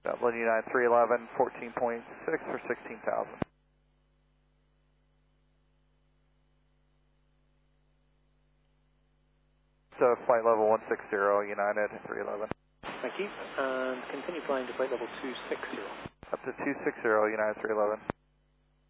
Dublin United 311, 14.6 or 16,000. So flight level 160, United 311. Thank you. And continue flying to flight level 260. Up to 260, United 311.